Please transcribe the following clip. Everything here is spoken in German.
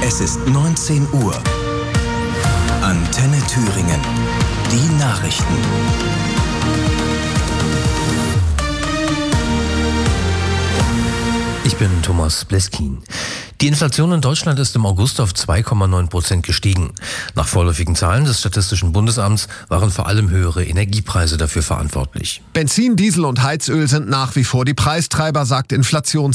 Es ist 19 Uhr. Antenne Thüringen. Die Nachrichten. Ich bin Thomas Bleskin. Die Inflation in Deutschland ist im August auf 2,9% gestiegen. Nach vorläufigen Zahlen des Statistischen Bundesamts waren vor allem höhere Energiepreise dafür verantwortlich. Benzin, Diesel und Heizöl sind nach wie vor die Preistreiber, sagt